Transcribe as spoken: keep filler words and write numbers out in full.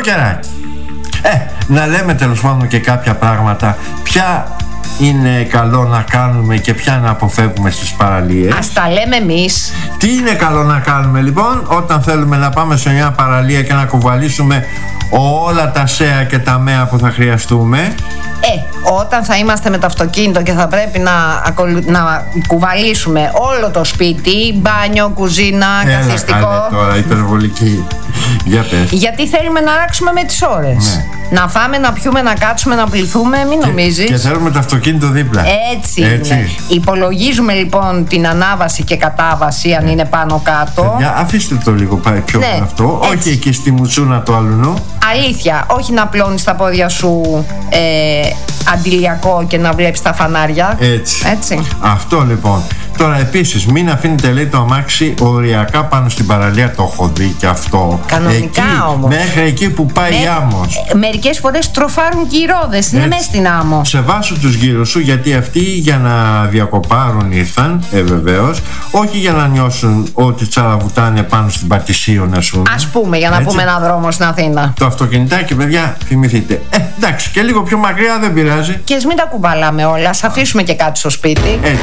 καλοκαιράκι. Ε, να λέμε τέλος πάντων και κάποια πράγματα. Ποια είναι καλό να κάνουμε και ποια να αποφεύγουμε στις παραλίες. Ας τα λέμε εμείς. Τι είναι καλό να κάνουμε λοιπόν όταν θέλουμε να πάμε σε μια παραλία και να κουβαλήσουμε όλα τα σέα και τα μέα που θα χρειαστούμε? Ε, όταν θα είμαστε με το αυτοκίνητο και θα πρέπει να, ακολου... να κουβαλήσουμε όλο το σπίτι, μπάνιο, κουζίνα, Έλα, καθιστικό. Έλα τώρα, υπερβολική. Για πες. Γιατί θέλουμε να ράξουμε με τις ώρες. Ναι. Να φάμε, να πιούμε, να κάτσουμε, να πληθούμε, μην νομίζεις. Και θέλουμε το αυτοκίνητο δίπλα. Έτσι, Έτσι είναι. Υπολογίζουμε λοιπόν την ανάβαση και κατάβαση, αν είναι πάνω κάτω. Παιδιά, αφήστε το λίγο πιο Ναι, αυτό. έτσι. Όχι εκεί στη μουτσούνα του αλουνού. Αλήθεια, όχι να πλώνεις τα πόδια σου ε, αντιλιακό και να βλέπεις τα φανάρια. Έτσι. Έτσι. Αυτό λοιπόν. Τώρα επίσης μην αφήνετε, λέει, το αμάξι οριακά πάνω στην παραλία. Το έχω δει και αυτό. Κανονικά εκεί, όμως. Μέχρι εκεί που πάει η άμμος. Ε, μερικές φορές τροφάρουν και οι ρόδες. Είναι μέσα στην άμμο. Σεβάσου τους γύρους σου, γιατί αυτοί για να διακοπάρουν ήρθαν, ε, βεβαίως. Όχι για να νιώσουν ότι τσαλαβουτάνε πάνω στην Πατησίων, ας πούμε. Ας πούμε, για να Έτσι. πούμε έναν δρόμο στην Αθήνα. Το αυτοκινητάκι, παιδιά, θυμηθείτε. Ε, εντάξει, και λίγο πιο μακριά δεν πειράζει. Και ας μην τα κουβαλάμε όλα, ας αφήσουμε και κάτι στο σπίτι. Ε,